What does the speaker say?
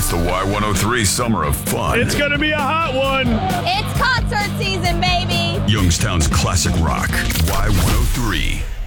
It's the Y103 Summer of Fun. It's going to be a hot one. It's concert season, baby. Youngstown's classic rock, Y103.